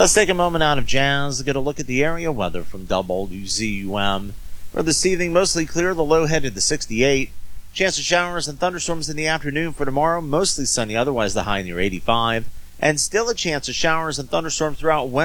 Let's take a moment out of jazz to get a look at the area weather from WZUM. For this evening, mostly clear, the low headed to 68. Chance of showers and thunderstorms in the afternoon. For tomorrow, mostly sunny, otherwise the high near 85. And still a chance of showers and thunderstorms throughout Wednesday.